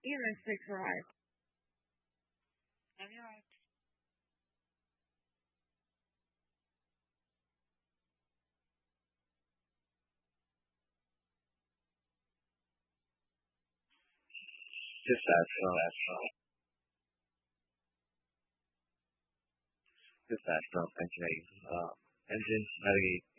Even 6 right. Have you right? Dispatch from Pennsylvania. Engine navigate